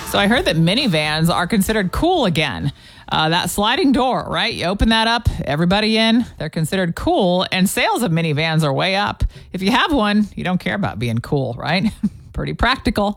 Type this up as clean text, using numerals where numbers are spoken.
So I heard that minivans are considered cool again. That sliding door, right? You open that up, everybody in, they're considered cool, and sales of minivans are way up. If you have one, you don't care about being cool, right? Pretty practical.